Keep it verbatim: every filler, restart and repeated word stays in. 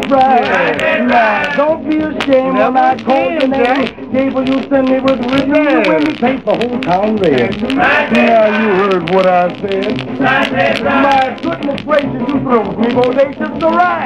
right. Now, don't be ashamed when I call your name. Gable, you send me with rhythm when you paint the whole town red. Now, you heard what I said. My goodness gracious, you throw me bodacious to ride.